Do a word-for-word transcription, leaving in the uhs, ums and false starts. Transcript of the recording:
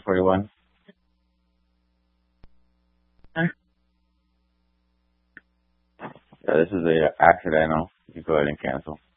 forty-one. Yeah, this is a accidental. You go ahead and cancel.